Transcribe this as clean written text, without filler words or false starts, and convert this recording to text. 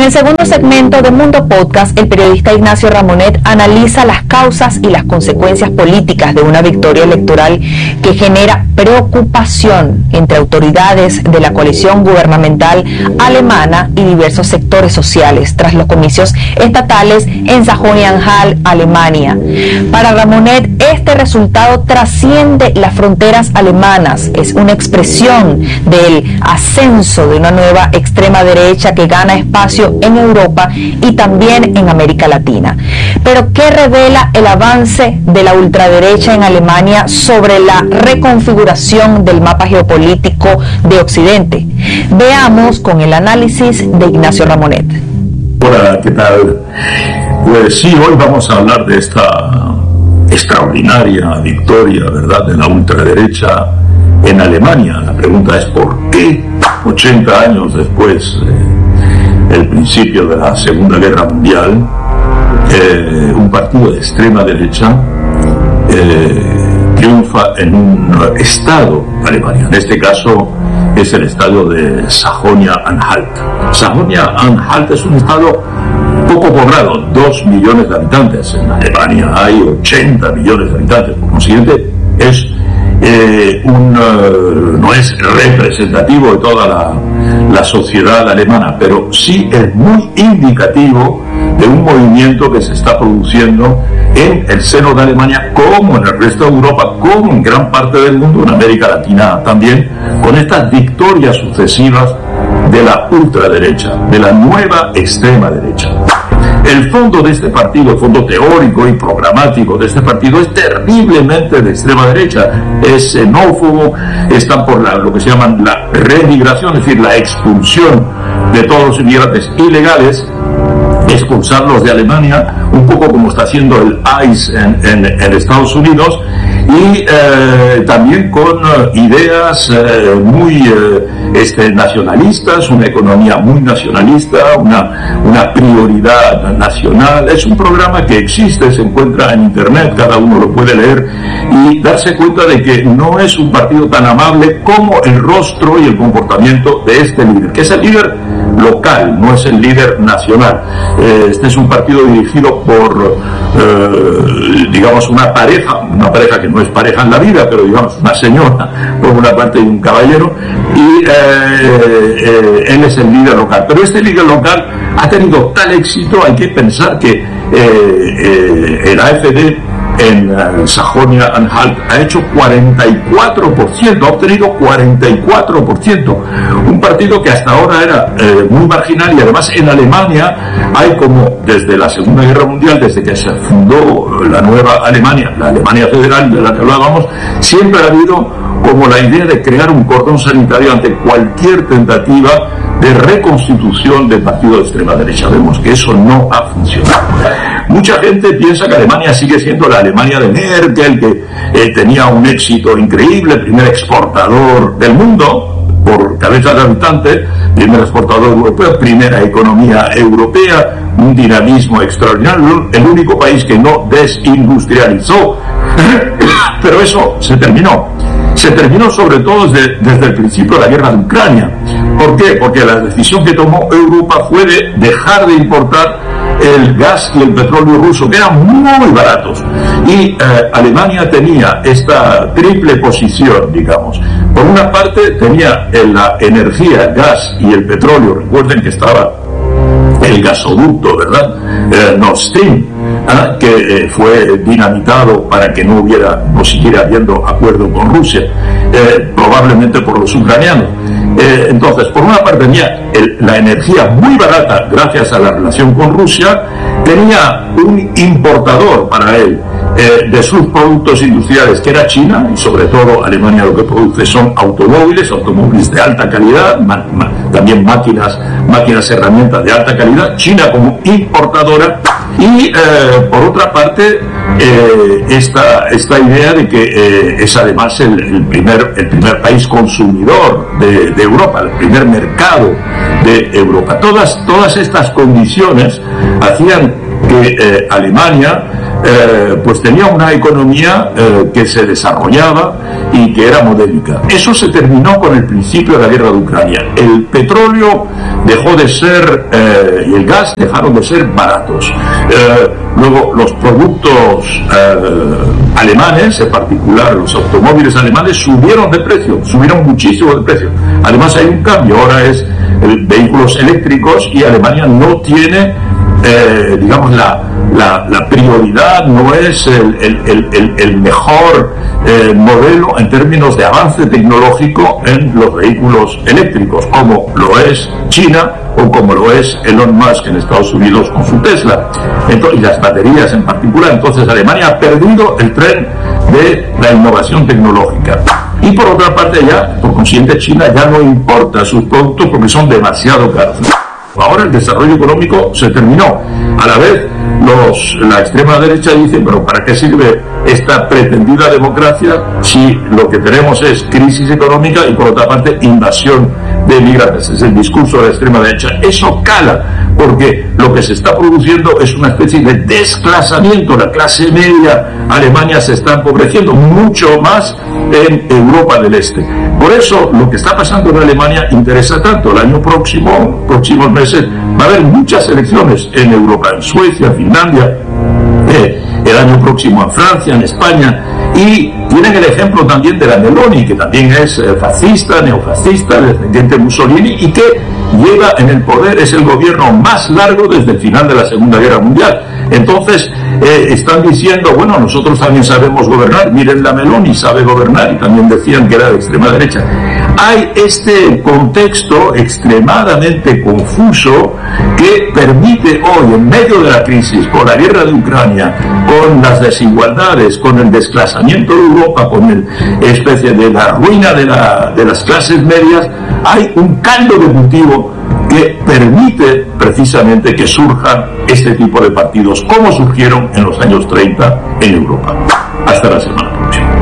el segundo segmento de Mundo Podcast, el periodista Ignacio Ramonet analiza las causas y las consecuencias políticas de una victoria electoral que genera preocupación entre autoridades de la coalición gubernamental alemana y diversos sectores sociales tras los comicios estatales en Sajonia-Anhalt, Alemania. Para Ramonet, este resultado trasciende las fronteras alemanas, es una expresión del ascenso de una nueva extrema derecha que gana espacio en Europa y también en América Latina. Pero ¿qué revela el avance de la ultraderecha en Alemania sobre la reconfiguración del mapa geopolítico de Occidente? Veamos con el análisis de Ignacio Ramonet. Hola, ¿qué tal? Pues sí, hoy vamos a hablar de esta extraordinaria victoria, ¿verdad?, de la ultraderecha en Alemania. La pregunta es ¿por qué 80 años después del principio de la Segunda Guerra Mundial un partido de extrema derecha triunfa en un estado de Alemania? En este caso es el estado de Sajonia-Anhalt. Sajonia-Anhalt es un estado poco poblado, 2 millones de habitantes. En Alemania hay 80 millones de habitantes, por consiguiente no es representativo de toda la sociedad alemana, pero sí es muy indicativo de un movimiento que se está produciendo en el seno de Alemania, como en el resto de Europa, como en gran parte del mundo, en América Latina también, con estas victorias sucesivas de la ultraderecha, de la nueva extrema derecha. El fondo de este partido, el fondo teórico y programático de este partido, es terriblemente de extrema derecha, es xenófobo, están por lo que se llama la remigración, es decir, la expulsión de todos los inmigrantes ilegales, expulsarlos de Alemania, un poco como está haciendo el ICE en Estados Unidos, y también con ideas muy nacionalistas, una economía muy nacionalista, una prioridad nacional. Es un programa que existe, se encuentra en internet, cada uno lo puede leer y darse cuenta de que no es un partido tan amable como el rostro y el comportamiento de este líder, que es el líder local, no es el líder nacional. Este es un partido dirigido por digamos una pareja que no es pareja en la vida, pero digamos una señora por una parte y un caballero, y él es el líder local. Pero este líder local ha tenido tal éxito, hay que pensar que el AfD en Sajonia-Anhalt ha hecho 44%, ha obtenido 44%, un partido que hasta ahora era muy marginal, y además en Alemania hay como desde la Segunda Guerra Mundial, desde que se fundó la nueva Alemania, la Alemania federal de la que hablábamos, siempre ha habido como la idea de crear un cordón sanitario ante cualquier tentativa de reconstitución del partido de extrema derecha. Vemos que eso no ha funcionado. Mucha gente piensa que Alemania sigue siendo la Alemania de Merkel, que tenía un éxito increíble, primer exportador del mundo por cabeza de habitante, primer exportador europeo, primera economía europea, un dinamismo extraordinario, el único país que no desindustrializó. Pero eso se terminó. Se terminó sobre todo desde el principio de la guerra de Ucrania. ¿Por qué? Porque la decisión que tomó Europa fue de dejar de importar el gas y el petróleo ruso, que eran muy baratos. Y Alemania tenía esta triple posición, digamos. Por una parte tenía la energía, el gas y el petróleo. Recuerden que estaba el gasoducto, ¿verdad? Nord Stream, que fue dinamitado para que no siguiera habiendo acuerdo con Rusia, probablemente por los ucranianos. Entonces, por una parte tenía la energía muy barata gracias a la relación con Rusia, tenía un importador para él de sus productos industriales, que era China, y sobre todo Alemania lo que produce son automóviles de alta calidad, también máquinas, herramientas de alta calidad, China como importadora, y por otra parte esta idea de que es además el primer país consumidor de Europa, el primer mercado de Europa. Todas estas condiciones hacían que Alemania pues tenía una economía que se desarrollaba y que era modélica. Eso se terminó con el principio de la guerra de Ucrania. El petróleo dejó de ser, y el gas dejaron de ser baratos. Luego los productos alemanes, en particular los automóviles alemanes, subieron de precio, subieron muchísimo de precio. Además hay un cambio, ahora es vehículos eléctricos y Alemania no tiene, digamos, la prioridad, no es el mejor modelo en términos de avance tecnológico en los vehículos eléctricos, como lo es China o como lo es Elon Musk en Estados Unidos con su Tesla. Entonces, y las baterías en particular. Entonces Alemania ha perdido el tren de la innovación tecnológica. Y por otra parte, ya, por consiguiente, China ya no importa sus productos porque son demasiado caros. Ahora el desarrollo económico se terminó. A la vez, la extrema derecha dice, pero ¿para qué sirve esta pretendida democracia si lo que tenemos es crisis económica y por otra parte invasión de migrantes? Es el discurso de la extrema derecha. Eso cala, porque lo que se está produciendo es una especie de desclasamiento. La clase media alemana se está empobreciendo mucho más en Europa del Este. Por eso lo que está pasando en Alemania interesa tanto. El año próximo, próximos meses, va a haber muchas elecciones en Europa, en Suecia, Finlandia, el año próximo en Francia, en España, y tienen el ejemplo también de la Meloni, que también es fascista, neofascista, descendiente de Mussolini, y que lleva en el poder, es el gobierno más largo desde el final de la Segunda Guerra Mundial. Entonces están diciendo, bueno, nosotros también sabemos gobernar, miren la Meloni sabe gobernar, y también decían que era de extrema derecha. Hay este contexto extremadamente confuso que permite hoy, en medio de la crisis, con la guerra de Ucrania, con las desigualdades, con el desclasamiento de Europa, con la especie de la ruina de las clases medias, hay un caldo de cultivo que permite precisamente que surjan este tipo de partidos, como surgieron en los años 30 en Europa. Hasta la semana próxima.